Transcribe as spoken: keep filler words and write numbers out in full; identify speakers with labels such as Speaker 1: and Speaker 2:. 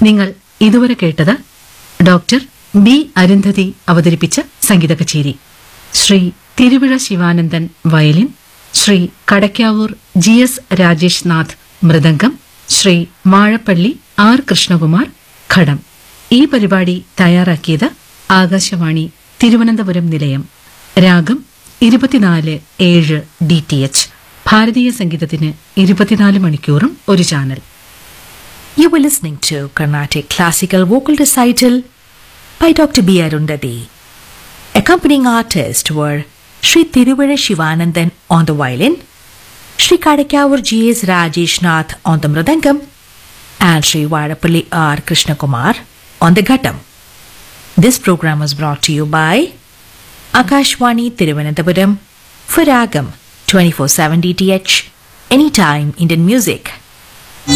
Speaker 1: നിങ്ങൾ ഇതുവരെ കേട്ടത് ഡോക്ടർ ബി അരുന്ധതി അവതരിപ്പിച്ച സംഗീത കച്ചേരി. Shri Thiruvizha Sivanandan violin, Shri Kadakkavoor G S Rajesh Nath mridangam, Shri മാഴപ്പള്ളി R Krishnakumar ഘടം. ഈ പരിപാടി തയ്യാറാക്കിയത് ആകാശവാണി തിരുവനന്തപുരം നിലയം. രാഗം ഇരുപത്തിനാല് ഏഴ് ഡി ടി എച്ച്. ഭാരതീയ സംഗീതത്തിന് ഇരുപത്തിനാല് മണിക്കൂറും ഒരു channel.
Speaker 2: You were listening to Carnatic Classical Vocal Recital by Doctor B. Arundhati. Accompanying artists were Sri Tiruvara Shivanandan on the violin, Sri Kadakavur G S Rajesh Nath on the mridangam, and Sri Vadapalli R Krishnakumar on the ghatam. This program was brought to you by Akashvani Thiruvananthapuram for Ragam twenty-four seven D T H, anytime Indian music.